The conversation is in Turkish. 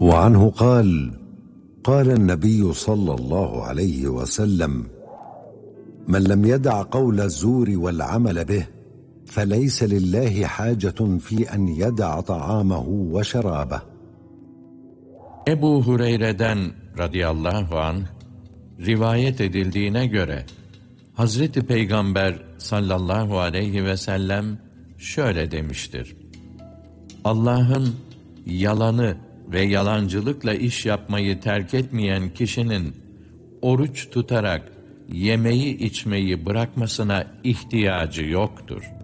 وعنه قال: قال النبي صلى الله عليه وسلم: من لم يدع قول الزور والعمل به فليس لله حاجة في أن يدع طعامه وشرابه. Ebu Hureyre'den radıyallahu anh rivayet edildiğine göre Hazreti Peygamber sallallahu aleyhi ve sellem şöyle demiştir: Allah'ın yalanı ve yalancılıkla iş yapmayı terk etmeyen kişinin oruç tutarak yemeği içmeyi bırakmasına ihtiyacı yoktur.